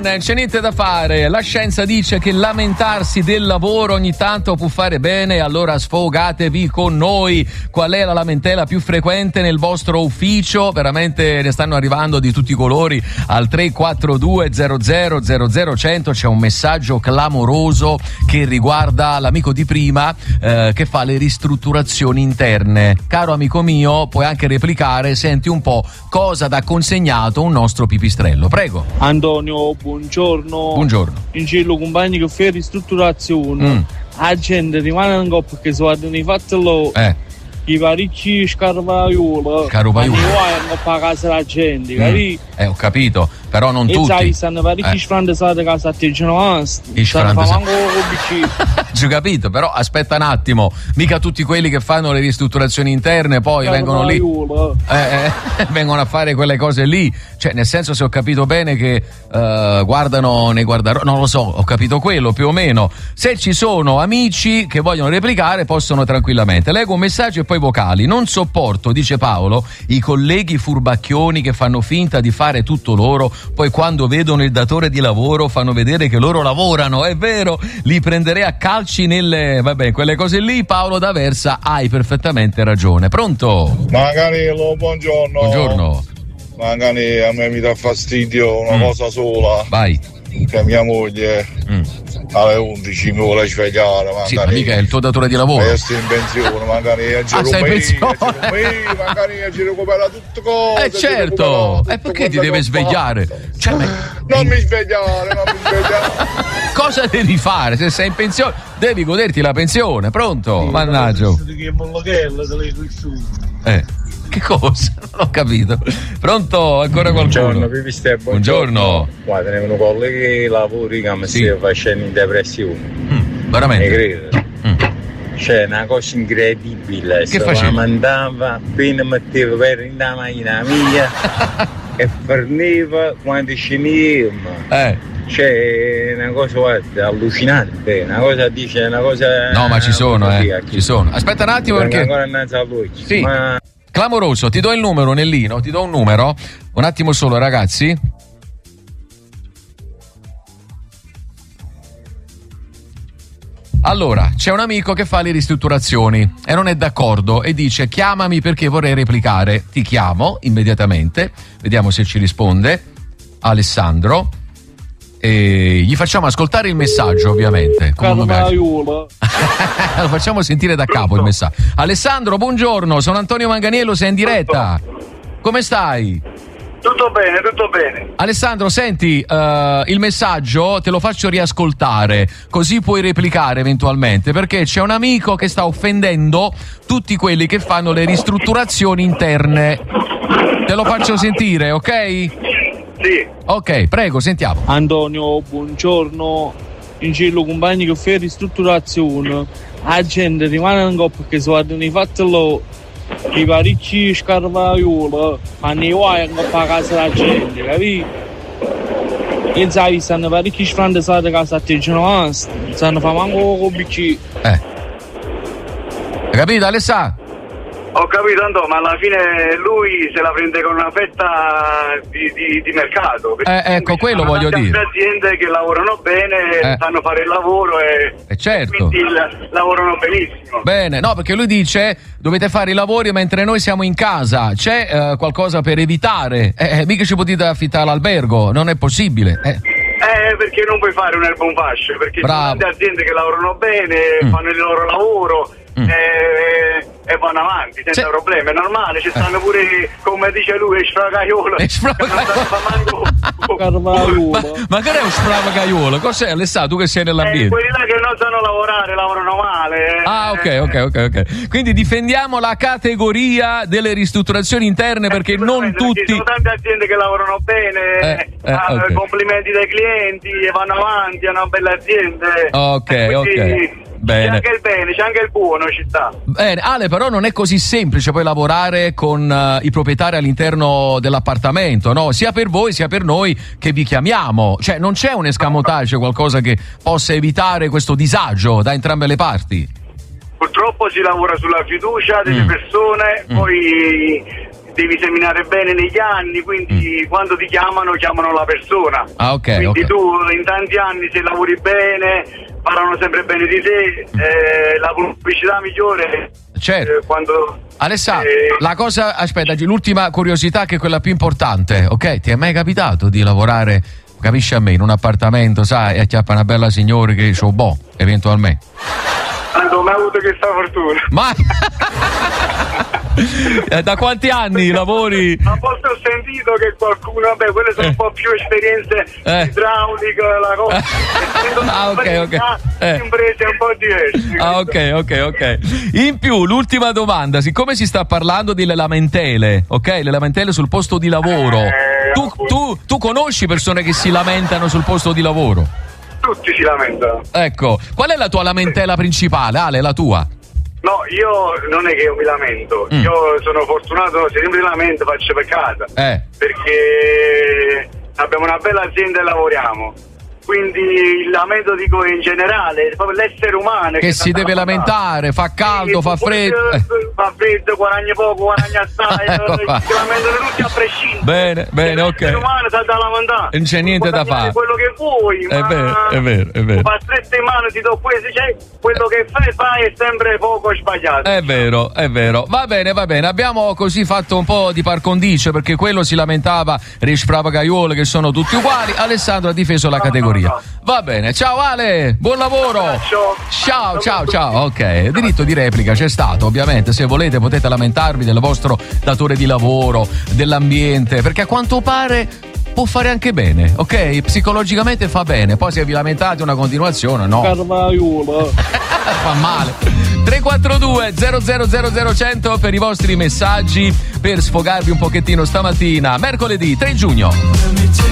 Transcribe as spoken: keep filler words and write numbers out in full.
non c'è niente da fare. La scienza dice che lamentarsi del lavoro ogni tanto può fare bene, allora sfogatevi con noi. Qual è la lamentela più frequente nel vostro ufficio? Veramente ne stanno arrivando di tutti i colori. Al tre quattro due zero zero zero zero cento c'è un messaggio clamoroso che riguarda l'amico di prima eh, che fa le ristrutturazioni interne. Caro amico mio, puoi anche replicare, senti un po' cosa dà consegnato un nostro pipistrello. Prego. Antonio, buongiorno. Buongiorno. In giro compagni che fa ristrutturazione. Mm. La gente rimane in coppa perché si guardano i fatti loro. Eh. I parecchi scarvaioli. Scarvaioli. Ma non a casa la gente, capito? Eh, ho capito, però non e tutti. E sai, stanno parecchi eh. sfrandesati casa a te, non I sfrandesati. Ci ho capito, però aspetta un attimo. Mica tutti quelli che fanno le ristrutturazioni interne poi vengono lì. Eh, eh, vengono a fare quelle cose lì. Cioè, nel senso, se ho capito bene che uh, guardano nei guardarò, non lo so, ho capito quello più o meno. Se ci sono amici che vogliono replicare, possono tranquillamente. Leggo un messaggio e poi vocali. Non sopporto, dice Paolo, i colleghi furbacchioni che fanno finta di fare tutto loro, poi quando vedono il datore di lavoro fanno vedere che loro lavorano. È vero, li prenderei a calci nelle, vabbè, quelle cose lì. Paolo d'Aversa, hai perfettamente ragione. Pronto? Manganello, buongiorno. Buongiorno. Magari a me mi dà fastidio una mm. cosa sola. Vai. Che mia moglie mm. alle undici mi vuole svegliare. Sì, ma mica è il tuo datore di lavoro. Io sto in pensione, magari io ah, sei in pensione? Magari io ci recupero tutte cose. Eh certo, e perché ti deve svegliare? Cioè, ma... Non mi svegliare, non mi svegliare. Cosa devi fare? Se sei in pensione devi goderti la pensione, pronto? Sì, mannaggia. Eh. Che cosa? Non ho capito. Pronto? Ancora qualcuno? Buongiorno, pipistrello. Buongiorno. Guarda, tenevano colleghi che lavori che mi sì. si facendo in depressione. Mm, veramente? Mi credo. Mm. C'è una cosa incredibile. Che faceva? Mandava, appena metteva per in da macchina mia e forniva quando scendiamo. Eh. C'è una cosa guarda, allucinante, una cosa dice, una cosa. No, ma ci sono, eh. Ci sono. Aspetta un attimo perché. Ancora innanzi a lui. Sì. Ma... Clamoroso, ti do il numero, Nellino, ti do un numero. Un attimo solo, ragazzi. Allora, c'è un amico che fa le ristrutturazioni e non è d'accordo e dice chiamami perché vorrei replicare. Ti chiamo immediatamente, vediamo se ci risponde. Alessandro. E gli facciamo ascoltare il messaggio, ovviamente. Lo facciamo sentire da capo il messaggio. Alessandro, buongiorno, sono Antonio Manganiello, sei in diretta. Come stai? Tutto bene, tutto bene. Alessandro, senti, uh, il messaggio te lo faccio riascoltare, così puoi replicare eventualmente, perché c'è un amico che sta offendendo tutti quelli che fanno le ristrutturazioni interne. Te lo faccio sentire, ok? Sì. Ok, prego, sentiamo. Antonio, buongiorno. In giro compagni che fa ristrutturazione. La gente rimane in coppa perché si guardano i fatti loro. I parecchi scarvaioli fanno i guai in coppa a casa la gente, capito? E sai, stanno parecchi sfrandesati a casa a te, non stanno fa manco con bicchi. Eh. Hai capito, Alessà? Ho capito, Antonio, ma alla fine lui se la prende con una fetta di, di, di mercato. Eh, ecco, quello voglio dire. Sono aziende che lavorano bene, eh. sanno fare il lavoro e, eh certo. quindi il, lavorano benissimo. Bene, no, perché lui dice dovete fare i lavori mentre noi siamo in casa. C'è eh, qualcosa per evitare? Eh, mica ci potete affittare l'albergo, non è possibile. Eh. Eh, perché non puoi fare un erba un fascio, perché Bravo. ci sono tante aziende che lavorano bene, mm. fanno il loro lavoro mm. e, e vanno avanti senza C'è... problemi. È normale, ci stanno pure, come dice lui, sfragaiolo. ma, ma che è un sfragaiolo? Cos'è, Alessà, tu che sei nell'ambiente? Eh, quelli là che non sanno lavorare, lavorano male. Ah, ok, ok, ok, ok. Quindi difendiamo la categoria delle ristrutturazioni interne, perché eh, non tutti. Ci sono tante aziende che lavorano bene, eh, eh, hanno okay. complimenti dai clienti e vanno avanti, hanno belle aziende. Ok, ok. Bene. C'è anche il bene, c'è anche il buono, ci sta. Bene, Ale, però non è così semplice poi lavorare con uh, i proprietari all'interno dell'appartamento, no? Sia per voi sia per noi che vi chiamiamo. Cioè, non c'è un escamotage, qualcosa che possa evitare questo disagio da entrambe le parti? Purtroppo si lavora sulla fiducia delle mm. persone, mm. poi devi seminare bene negli anni, quindi mm. quando ti chiamano, chiamano la persona. Ah, ok. Quindi okay. tu in tanti anni, se lavori bene, parlano sempre bene di te, mm. eh, la pubblicità migliore. Certo. Eh, quando, Alessandro, eh, la cosa, aspetta, l'ultima curiosità che è quella più importante, ok? Ti è mai capitato di lavorare, capisci a me, in un appartamento, sai, e acchiappa una bella signora che c'ho boh, eventualmente? Non ho mai avuto questa fortuna. Ma da quanti anni lavori? A volte ho sentito che qualcuno, vabbè, quelle sono eh. un po' più esperienze eh. idrauliche, la cosa. Ah, ok, ok. Eh. Imprese un po' diverse. Ah, ok, ok, ok. In più, l'ultima domanda, siccome si sta parlando delle lamentele, ok? Le lamentele sul posto di lavoro. Eh, tu, tu, tu conosci persone che si lamentano sul posto di lavoro? Tutti si lamentano. Ecco, qual è la tua lamentela principale? Ale, la tua? No, io non è che io mi lamento, mm. io sono fortunato, se sempre mi lamento faccio per casa, eh. perché abbiamo una bella azienda e lavoriamo. Quindi il lamento, dico, in generale, proprio l'essere umano che, che si deve lamentare, fa caldo, sì, fa freddo, eh. fa freddo, guadagna poco, guadagna assai, ecco si lamentano tutti a prescindere. Bene, bene, ok. L'essere umano sa da lamentare. Non c'è niente da fare. Quello che vuoi, è ma vero, è vero, è vero. fa strette in mano, ti do questo, cioè, quello che fai fai è sempre poco sbagliato. È vero, è vero. Va bene, va bene. Abbiamo così fatto un po' di par condicio, perché quello si lamentava Risprava Gaiuole che sono tutti uguali. Alessandro ha difeso la no, categoria. No, no. Va bene, ciao Ale, buon lavoro. Ciao, ciao, ciao. Ok, diritto di replica c'è stato, ovviamente. Se volete potete lamentarvi del vostro datore di lavoro, dell'ambiente, perché a quanto pare può fare anche bene, ok? Psicologicamente fa bene. Poi se vi lamentate una continuazione, no. Carvaiuolo. Fa male. tre quattro due zero zero zero zero cento per i vostri messaggi, per sfogarvi un pochettino stamattina, mercoledì tre giugno.